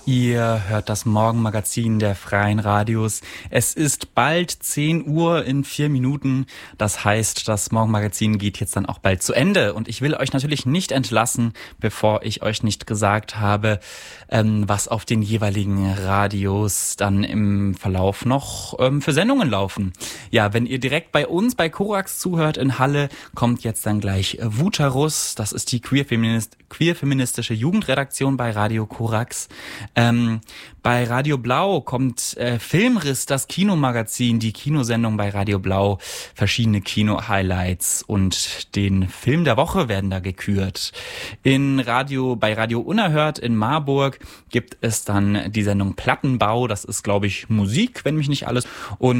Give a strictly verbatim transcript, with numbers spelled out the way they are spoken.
Ihr hört das Morgenmagazin der Freien Radios. Es ist bald zehn Uhr in vier Minuten. Das heißt, das Morgenmagazin geht jetzt dann auch bald zu Ende. Und ich will euch natürlich nicht entlassen, bevor ich euch nicht gesagt habe, ähm, was auf den jeweiligen Radios dann im Verlauf noch ähm, für Sendungen laufen. Ja, wenn ihr direkt bei uns bei Korax zuhört in Halle, kommt jetzt dann gleich Vutarus. Das ist die queer-feminist- queer-feministische Jugendredaktion bei Radio Korax. Ähm, bei Radio Blau kommt äh, Filmriss, das Kinomagazin, die Kinosendung bei Radio Blau. Verschiedene Kino-Highlights und den Film der Woche werden da gekürt. In Radio, bei Radio Unerhört in Marburg gibt es dann die Sendung Plattenbau. Das ist, glaube ich, Musik, wenn mich nicht alles. Und